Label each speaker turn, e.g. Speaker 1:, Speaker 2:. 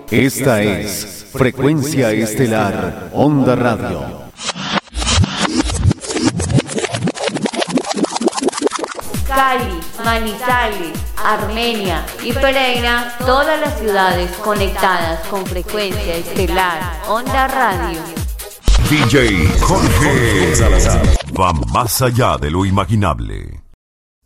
Speaker 1: Esta es Frecuencia Estelar Onda Radio.
Speaker 2: Cali, Manizales, Armenia y Pereira, todas las ciudades conectadas con Frecuencia Estelar Onda Radio.
Speaker 3: DJ Jorge Salazar va más allá de lo imaginable.